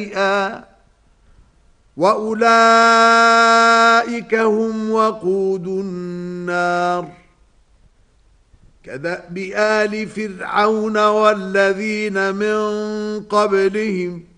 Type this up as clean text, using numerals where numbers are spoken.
وأولئك هم وقود النار كدأب آل فرعون والذين من قبلهم